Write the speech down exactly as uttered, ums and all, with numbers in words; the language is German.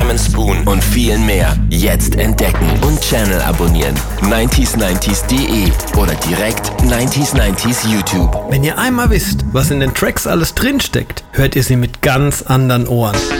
Simon Spoon und vielen mehr. Jetzt entdecken und Channel abonnieren. neunzig neunzig punkt de oder direkt neunzig neunzig YouTube. Wenn ihr einmal wisst, was in den Tracks alles drinsteckt, hört ihr sie mit ganz anderen Ohren.